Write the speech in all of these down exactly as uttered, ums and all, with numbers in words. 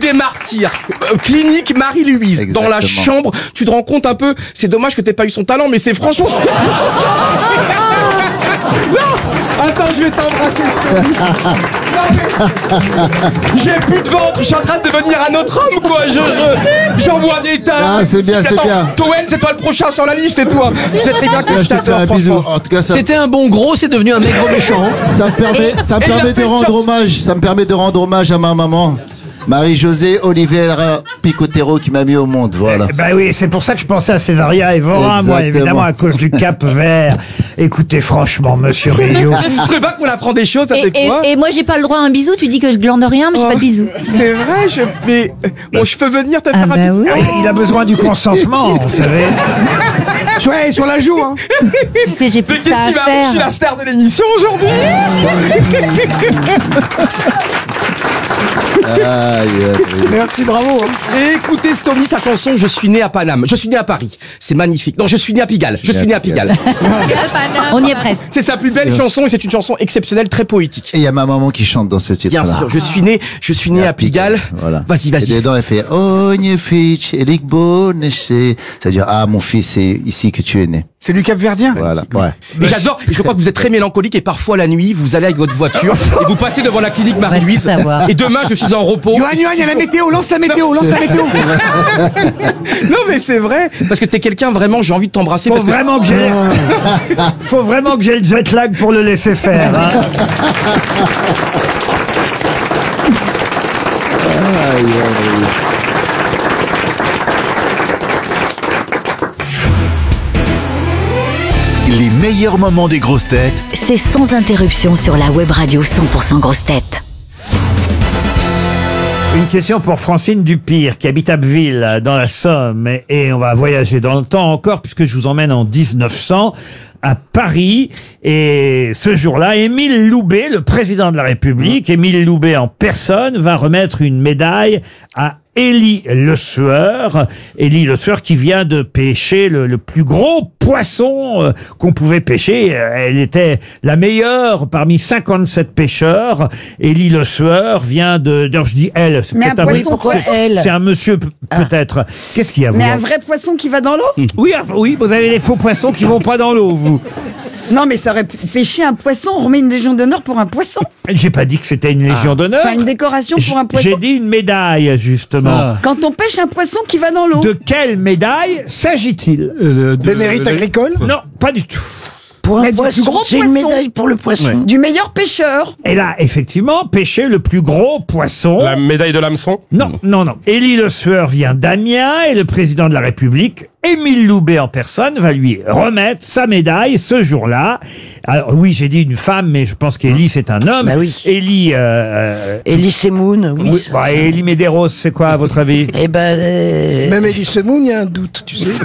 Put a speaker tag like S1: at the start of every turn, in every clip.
S1: des martyrs, euh, clinique Marie-Louise.
S2: Exactement.
S1: Dans la chambre, tu te rends compte un peu, c'est dommage que t'aies pas eu son talent, mais c'est franchement... c'est- Non, attends, je vais t'embrasser. Non, mais- J'ai plus de ventre, je suis en train de devenir un autre homme, quoi. Je, je, j'envoie des tas.
S2: Ah, c'est bien, c'est
S1: Attends,
S2: bien.
S1: Toen, c'est toi le prochain sur la liste, et toi. Tu sais très bien que
S2: Là,
S1: je
S2: je te fais
S1: t'adore,
S2: un bisou.
S1: franchement.
S2: En tout cas, ça,
S3: C'était un bon gros, c'est devenu un maigre méchant.
S2: ça me permet, ça me
S1: et il a
S2: permet
S1: fait
S2: de
S1: une
S2: rendre
S1: sorte-
S2: hommage. Ça me permet de rendre hommage à ma maman, Marie-Josée Oliveira Picotero, qui m'a mis au monde. Voilà.
S4: Ben oui, c'est pour ça que je pensais à Césaria Evora, moi,
S2: Exactement.
S4: évidemment, à cause du Cap Vert. Écoutez, franchement, monsieur Rio.
S1: Je trouvais pas qu'on apprend des choses
S5: Et,
S1: avec
S5: et-
S1: toi.
S5: et moi, j'ai pas le droit à un bisou. Tu dis que je glande rien, mais j'ai
S1: Oh,
S5: pas de bisou.
S1: C'est vrai, je... mais bon, je peux venir te
S5: Ah
S1: faire
S5: bah
S1: un bisou.
S5: oui.
S4: Il a besoin du consentement, vous savez.
S6: Ouais, sur la joue, hein.
S5: Tu sais, j'ai plus
S1: Mais
S5: que
S1: qu'est-ce
S5: ça
S1: qui va
S5: à
S1: arriver? Je suis
S5: faire.
S1: la star de l'émission aujourd'hui.
S2: Aïe, aïe, aïe.
S6: Merci, bravo. hein.
S1: Et écoutez, Stomy, sa chanson « Je suis né à Paname ». Je suis né à Paris. C'est magnifique. Non, je suis né à Pigalle. Je suis né à Pigalle.
S5: On y est presque.
S1: C'est sa plus belle chanson et c'est une chanson exceptionnelle, très poétique.
S2: Et il y a ma maman qui chante dans ce titre-là.
S1: Bien sûr, je suis né, je suis né à Pigalle.
S2: Voilà.
S1: Vas-y,
S2: Et
S1: vas-y.
S2: dedans, elle fait Oh, nye fitch, elik bonese. C'est-à-dire, ah, mon fils, c'est ici que tu es né.
S6: C'est du Cap-Verdien.
S2: Voilà, ouais.
S1: Et j'adore, et je crois que vous êtes très mélancolique et parfois la nuit, vous allez avec votre voiture et vous passez devant la clinique Marie-Louise.
S5: tout savoir.
S1: Et demain, je suis en repos.
S6: Johan, Johan, il y a la météo. Lance la météo, lance la météo.
S1: Non, mais c'est vrai. Parce que t'es quelqu'un vraiment, j'ai envie de t'embrasser.
S4: Faut
S1: parce que-
S4: vraiment que j'ai, faut vraiment que j'ai le jet lag pour le laisser faire. hein.
S2: Aïe, aïe, aïe.
S7: Les meilleurs moments des grosses têtes
S8: C'est sans interruption sur la web radio cent pour cent grosses têtes.
S4: Une question pour Francine Dupire, qui habite Abbeville, dans la Somme. Et, et on va voyager dans le temps encore, puisque je vous emmène en dix-neuf cents à Paris. Et ce jour-là, Émile Loubet, le président de la République, Émile Loubet en personne, va remettre une médaille à Élie Le Sueur. Élie Le Sueur qui vient de pêcher le, le plus gros poisson euh, qu'on pouvait pêcher. Euh, Elle était la meilleure parmi cinquante-sept pêcheurs. Élie Le Sueur vient de... D'ailleurs, je dis elle. C'est
S9: Mais
S4: peut-être
S9: un
S4: un
S9: poisson, pourquoi
S4: c'est-
S9: elle
S4: C'est un monsieur pe- peut-être. Qu'est-ce qu'il y a vous
S9: Mais un vrai poisson qui va dans l'eau?
S4: Oui, ah, oui, vous avez des faux poissons qui vont pas dans l'eau, vous.
S9: Non, mais ça aurait pu pêcher un poisson. On remet une légion d'honneur pour un poisson.
S4: J'ai pas dit que c'était une légion d'honneur.
S9: Enfin, une décoration pour un
S4: J-
S9: poisson.
S4: J'ai dit une médaille, justement.
S9: Quand on pêche un poisson qui va dans l'eau.
S4: De quelle médaille s'agit-il
S6: Le mérite agricole.
S4: Non, pas du tout.
S9: Pour un poisson,
S10: gros
S9: c'est une
S10: poisson.
S9: médaille pour le poisson.
S10: Ouais.
S9: Du meilleur pêcheur.
S4: Elle a effectivement pêché le plus gros poisson.
S11: La médaille de l'hameçon?
S4: Non, non, non. Élie Le Sueur vient d'Amiens et le président de la République, Émile Loubet en personne, va lui remettre sa médaille ce jour-là. Alors oui, j'ai dit une femme, mais je pense qu'Élie c'est un homme.
S10: Bah oui.
S4: Élie... Euh,
S10: Elie Semoun, oui.
S4: oui,
S10: ça-
S4: bah, et Élie Medeiros, c'est quoi à votre avis?
S10: Eh ben, euh,
S6: Même Elie Semoun, il y a un doute, tu sais.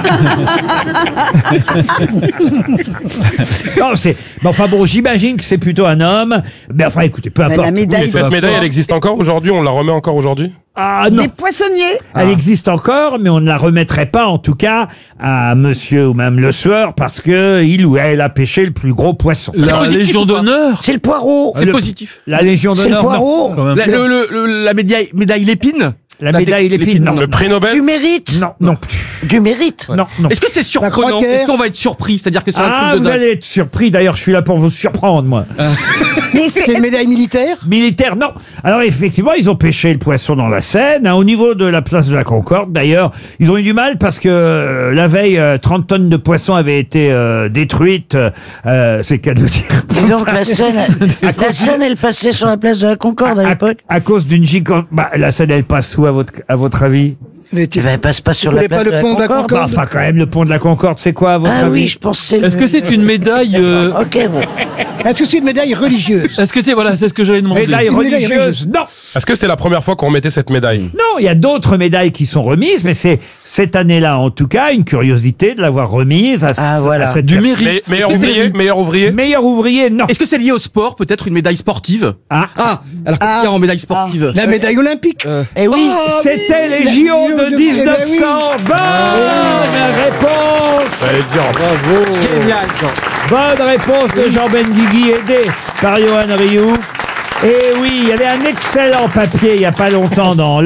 S4: Non, c'est... mais enfin bon, j'imagine que c'est plutôt un homme. Mais enfin, écoutez, peu
S9: Mais
S4: importe.
S9: la médaille.
S11: Et cette médaille, elle existe encore aujourd'hui? On la remet encore aujourd'hui?
S4: Ah non,
S9: Des poissonniers.
S4: elle existe encore, mais on ne la remettrait pas, en tout cas, à monsieur ou même Le Sueur, parce que il ou elle a pêché le plus gros poisson.
S3: La
S1: positif
S3: Légion
S1: ou pas
S3: d'honneur.
S10: c'est le poireau.
S1: C'est
S4: Le-
S1: positif.
S4: La Légion
S10: C'est le
S4: d'honneur, non.
S10: poireau.
S3: Quand même.
S1: La, le, le- le- la médaille, médaille Lépine.
S4: La
S1: La
S4: médaille
S1: dé-
S4: Lépine, non.
S11: Le prix Nobel?
S10: Du mérite.
S4: Non, non,
S10: Du mérite.
S4: non, non.
S1: Est-ce que c'est surprenant?
S6: croquette.
S1: Est-ce qu'on va être surpris? C'est-à-dire que c'est un
S4: Ah,
S1: truc de
S4: vous
S1: dingue.
S4: allez être surpris. D'ailleurs, je suis là pour vous surprendre, moi.
S9: Mais
S6: C'est
S9: c'est
S6: une médaille militaire.
S4: Militaire, non. Alors, effectivement, ils ont pêché le poisson dans la Seine. hein, au niveau de la place de la Concorde, d'ailleurs, ils ont eu du mal parce que euh, la veille, euh, trente tonnes de poissons avaient été euh, détruites. Euh, c'est le cas de le dire.
S10: Et donc la Seine, la Seine, elle passait sur la place de la Concorde à
S4: À,
S10: l'époque.
S4: à cause d'une gigante... Bah, la Seine, elle passe où, à votre, à votre avis?
S6: Mais tu-
S10: Eh ben, elle passe pas sur
S6: Vous
S10: la
S6: voulez
S10: place
S6: pas
S10: de
S6: le
S10: la
S6: pont de la
S10: Concorde.
S4: Bah, enfin, quand même, le pont de la Concorde, c'est quoi, à votre
S10: Ah
S4: avis?
S10: oui, je pense que c'est.
S3: Est-ce que c'est une médaille euh,
S10: Ok, bon.
S6: Est-ce que c'est une médaille religieuse?
S3: Est-ce que c'est voilà, c'est ce que j'allais demander.
S4: Médaille
S6: Une médaille
S4: religieuse?
S6: religieuse.
S4: Non.
S11: Est-ce que c'était la première fois qu'on remettait cette médaille?
S4: Non, il y a d'autres médailles qui sont remises, mais c'est cette année-là, en tout cas, une curiosité de l'avoir remise à,
S10: Ah,
S4: ce-
S10: voilà.
S4: à cette
S3: Du
S4: personne.
S3: mérite.
S11: Me- meilleur
S1: Est-ce que c'est
S11: ouvrier?
S1: lui
S11: Meilleur ouvrier?
S4: Meilleur ouvrier, non.
S1: Est-ce que c'est lié au sport? Peut-être une médaille sportive?
S4: Ah,
S1: Ah, alors qu'est-ce qu'il y a en médaille sportive?
S6: La médaille olympique.
S10: Eh oui.
S4: c'était les
S6: la
S4: J O
S6: J O
S4: de
S6: de-
S4: dix-neuf
S6: eh ben
S4: cents. Bonne réponse.
S11: J'allais dire, bravo.
S1: Génial, Jean.
S4: Bonne réponse de Jean Benguigui, aidé par Johan Rioux. Et oui, il y avait un excellent papier il y a pas longtemps dans